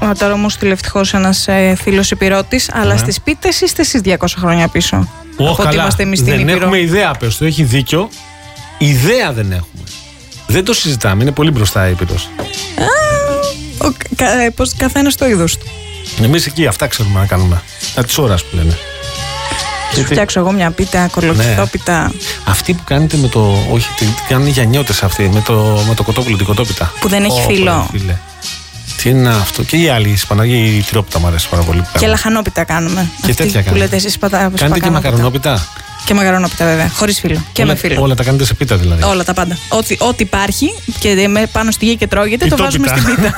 Τώρα μου στείλε ευτυχώς ένας φίλος Ηπειρώτης, αλλά στις πίτες είστε εσείς 200 χρόνια πίσω. Όχι, καλά. Δεν έχουμε ιδέα, πες το. Έχει δίκιο. Ιδέα δεν έχουμε. Δεν το συζητάμε. Είναι πολύ μπροστά η Ήπειρος. Καθένας το είδος του. Εμείς εκεί αυτά ξέρουμε να κάνουμε. Τα της ώρας που λένε. Σου φτιάξω εγώ μια πίτα, κολοκυθόπιτα. Ναι. Αυτή που κάνετε με το. Όχι, τι κάνουν οι γιαννιώτες αυτή. Με το κοτόπουλο, την κοτόπιτα. Που δεν έχει φύλλο. Τι είναι αυτό. Και οι άλλοι Ισπανοί, η τυρόπιτα μου αρέσει πάρα πολύ. Και λαχανόπιτα κάνουμε. Και τέτοια που λέτε εσείς κάνετε και μακαρονόπιτα. Και μακαρονόπιτα βέβαια. Χωρίς φύλλο. Και με φύλλο. Όλα τα κάνετε σε πίτα δηλαδή. Όλα τα πάντα. Ό,τι υπάρχει και πάνω στη γη και τρώγεται, το βάζουμε στην πίτα.